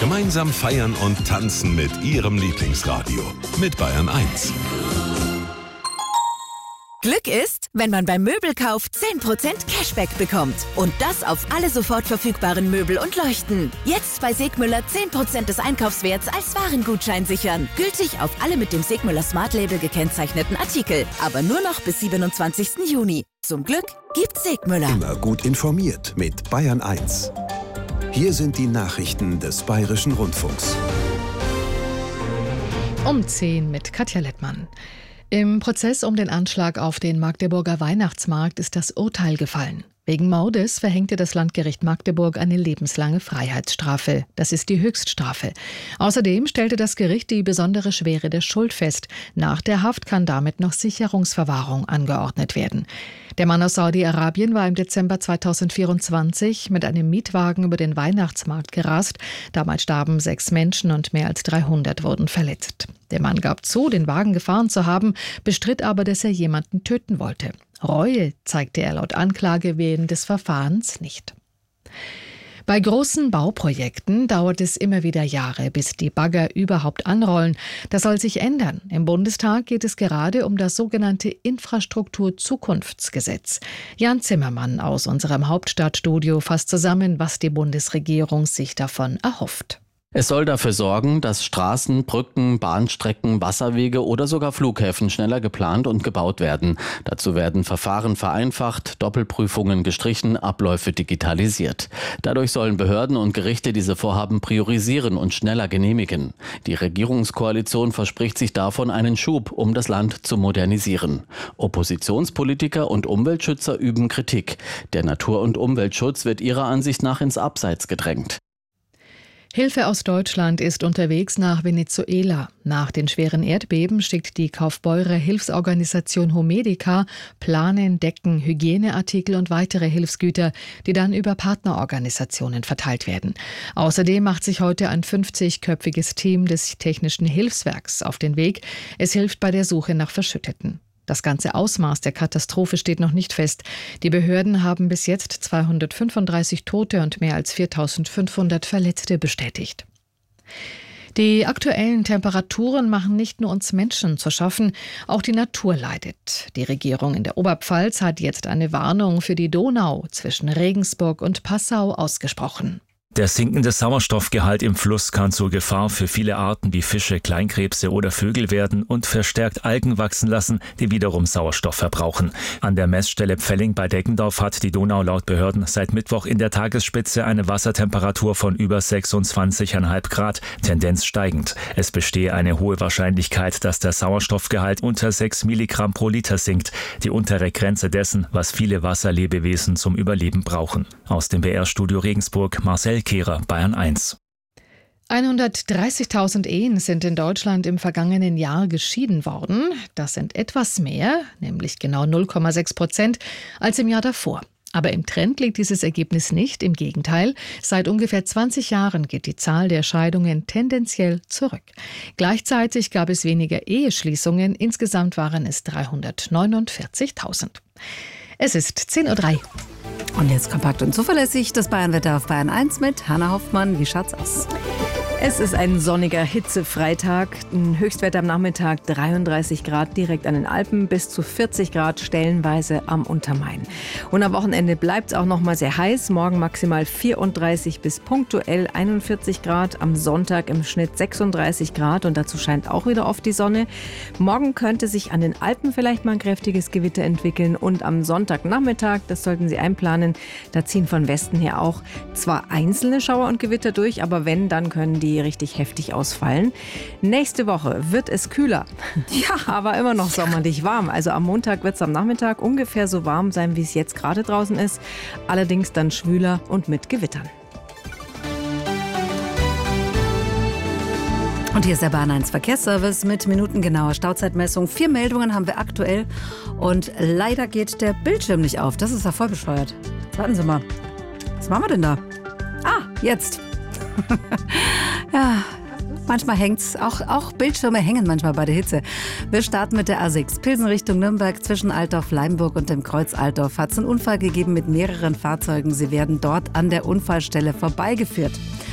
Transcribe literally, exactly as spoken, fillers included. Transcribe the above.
Gemeinsam feiern und tanzen mit Ihrem Lieblingsradio. Mit Bayern eins. Glück ist, wenn man beim Möbelkauf zehn Prozent Cashback bekommt. Und das auf alle sofort verfügbaren Möbel und Leuchten. Jetzt bei Segmüller zehn Prozent des Einkaufswerts als Warengutschein sichern. Gültig auf alle mit dem Segmüller Smart Label gekennzeichneten Artikel. Aber nur noch bis siebenundzwanzigsten Juni. Zum Glück gibt's Segmüller. Immer gut informiert mit Bayern eins. Hier sind die Nachrichten des Bayerischen Rundfunks. Um zehn mit Katja Lettmann. Im Prozess um den Anschlag auf den Magdeburger Weihnachtsmarkt ist das Urteil gefallen. Wegen Mordes verhängte das Landgericht Magdeburg eine lebenslange Freiheitsstrafe. Das ist die Höchststrafe. Außerdem stellte das Gericht die besondere Schwere der Schuld fest. Nach der Haft kann damit noch Sicherungsverwahrung angeordnet werden. Der Mann aus Saudi-Arabien war im Dezember zweitausendvierundzwanzig mit einem Mietwagen über den Weihnachtsmarkt gerast. Damals starben sechs Menschen und mehr als dreihundert wurden verletzt. Der Mann gab zu, den Wagen gefahren zu haben, bestritt aber, dass er jemanden töten wollte. Reue zeigte er laut Anklage während des Verfahrens nicht. Bei großen Bauprojekten dauert es immer wieder Jahre, bis die Bagger überhaupt anrollen. Das soll sich ändern. Im Bundestag geht es gerade um das sogenannte Infrastrukturzukunftsgesetz. Jan Zimmermann aus unserem Hauptstadtstudio fasst zusammen, was die Bundesregierung sich davon erhofft. Es soll dafür sorgen, dass Straßen, Brücken, Bahnstrecken, Wasserwege oder sogar Flughäfen schneller geplant und gebaut werden. Dazu werden Verfahren vereinfacht, Doppelprüfungen gestrichen, Abläufe digitalisiert. Dadurch sollen Behörden und Gerichte diese Vorhaben priorisieren und schneller genehmigen. Die Regierungskoalition verspricht sich davon einen Schub, um das Land zu modernisieren. Oppositionspolitiker und Umweltschützer üben Kritik. Der Natur- und Umweltschutz wird ihrer Ansicht nach ins Abseits gedrängt. Hilfe aus Deutschland ist unterwegs nach Venezuela. Nach den schweren Erdbeben schickt die Kaufbeurer Hilfsorganisation Homedica Planen, Decken, Hygieneartikel und weitere Hilfsgüter, die dann über Partnerorganisationen verteilt werden. Außerdem macht sich heute ein fünfzigköpfiges Team des Technischen Hilfswerks auf den Weg. Es hilft bei der Suche nach Verschütteten. Das ganze Ausmaß der Katastrophe steht noch nicht fest. Die Behörden haben bis jetzt zweihundertfünfunddreißig Tote und mehr als viertausendfünfhundert Verletzte bestätigt. Die aktuellen Temperaturen machen nicht nur uns Menschen zu schaffen, auch die Natur leidet. Die Regierung in der Oberpfalz hat jetzt eine Warnung für die Donau zwischen Regensburg und Passau ausgesprochen. Der sinkende Sauerstoffgehalt im Fluss kann zur Gefahr für viele Arten wie Fische, Kleinkrebse oder Vögel werden und verstärkt Algen wachsen lassen, die wiederum Sauerstoff verbrauchen. An der Messstelle Pfelling bei Deggendorf hat die Donau laut Behörden seit Mittwoch in der Tagesspitze eine Wassertemperatur von über sechsundzwanzig Komma fünf Grad, Tendenz steigend. Es bestehe eine hohe Wahrscheinlichkeit, dass der Sauerstoffgehalt unter sechs Milligramm pro Liter sinkt, die untere Grenze dessen, was viele Wasserlebewesen zum Überleben brauchen. Aus dem B R-Studio Regensburg, Marcel Kehrer, Bayern eins. hundertdreißigtausend Ehen sind in Deutschland im vergangenen Jahr geschieden worden. Das sind etwas mehr, nämlich genau null Komma sechs Prozent, als im Jahr davor. Aber im Trend liegt dieses Ergebnis nicht, im Gegenteil. Seit ungefähr zwanzig Jahren geht die Zahl der Scheidungen tendenziell zurück. Gleichzeitig gab es weniger Eheschließungen, insgesamt waren es dreihundertneunundvierzigtausend. Es ist zehn Uhr drei. Und jetzt kompakt und zuverlässig das Bayernwetter auf Bayern eins mit Hanna Hoffmann. Wie schaut's aus? Es ist ein sonniger Hitzefreitag. Ein Höchstwert am Nachmittag dreiunddreißig Grad direkt an den Alpen, bis zu vierzig Grad stellenweise am Untermain. Und am Wochenende bleibt es auch noch mal sehr heiß. Morgen maximal vierunddreißig bis punktuell einundvierzig Grad. Am Sonntag im Schnitt sechsunddreißig Grad und dazu scheint auch wieder oft die Sonne. Morgen könnte sich an den Alpen vielleicht mal ein kräftiges Gewitter entwickeln und am Sonntagnachmittag, das sollten Sie einplanen, da ziehen von Westen her auch zwar einzelne Schauer und Gewitter durch, aber wenn, dann können die richtig heftig ausfallen. Nächste Woche wird es kühler. Ja, aber immer noch sommerlich warm. Also am Montag wird es am Nachmittag ungefähr so warm sein, wie es jetzt gerade draußen ist. Allerdings dann schwüler und mit Gewittern. Und hier ist der Bahn eins Verkehrsservice mit minutengenauer Stauzeitmessung. Vier Meldungen haben wir aktuell und leider geht der Bildschirm nicht auf. Das ist ja voll bescheuert. Warten Sie mal. Was machen wir denn da? Ah, jetzt. Ja, manchmal hängt's. Auch, auch Bildschirme hängen manchmal bei der Hitze. Wir starten mit der A sechs. Pilsen Richtung Nürnberg zwischen Altdorf-Leimburg und dem Kreuz Altdorf hat es einen Unfall gegeben mit mehreren Fahrzeugen. Sie werden dort an der Unfallstelle vorbeigeführt.